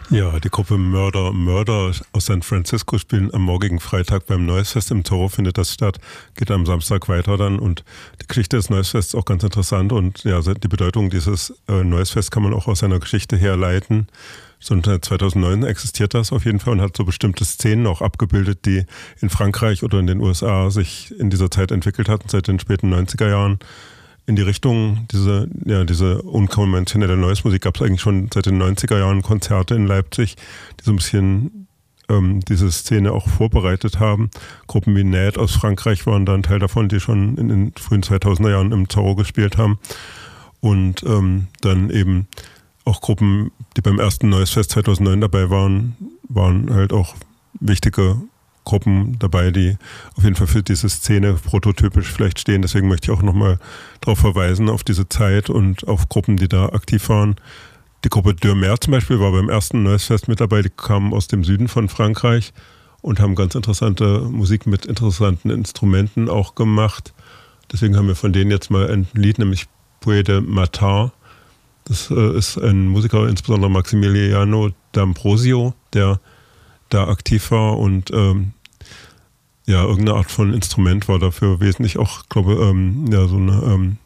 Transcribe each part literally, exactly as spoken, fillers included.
Ja, die Gruppe Murder Murder aus San Francisco spielen am morgigen Freitag beim Noise Fest im Zorro, findet das statt, geht am Samstag weiter dann, und die Geschichte des Noise Fests ist auch ganz interessant, und ja, die Bedeutung dieses äh, Noise Fest kann man auch aus seiner Geschichte herleiten. So seit zweitausendneun existiert das auf jeden Fall und hat so bestimmte Szenen auch abgebildet, die in Frankreich oder in den U S A sich in dieser Zeit entwickelt hatten, seit den späten neunziger Jahren. In die Richtung, diese, ja, diese unkonventionelle Noise-Musik gab es eigentlich schon seit den neunziger Jahren Konzerte in Leipzig, die so ein bisschen ähm, diese Szene auch vorbereitet haben. Gruppen wie Ned aus Frankreich waren da ein Teil davon, die schon in den frühen zweitausender Jahren im Zorro gespielt haben. Und ähm, dann eben auch Gruppen, die beim ersten Noise Fest zweitausendneun dabei waren, waren halt auch wichtige Gruppen dabei, die auf jeden Fall für diese Szene prototypisch vielleicht stehen. Deswegen möchte ich auch nochmal darauf verweisen, auf diese Zeit und auf Gruppen, die da aktiv waren. Die Gruppe Deux Mers zum Beispiel war beim ersten Noise Fest mit dabei. Die kamen aus dem Süden von Frankreich und haben ganz interessante Musik mit interessanten Instrumenten auch gemacht. Deswegen haben wir von denen jetzt mal ein Lied, nämlich Puy de Matin. Das äh, ist ein Musiker, insbesondere Maximiliano D'Ambrosio, der da aktiv war, und ähm, ja, irgendeine Art von Instrument war dafür wesentlich auch, glaube ähm, ja, so eine, ähm,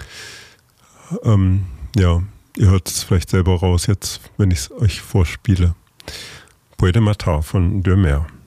ähm, ja, ihr hört es vielleicht selber raus jetzt, wenn ich es euch vorspiele. Puy de Matin von Deux Mers.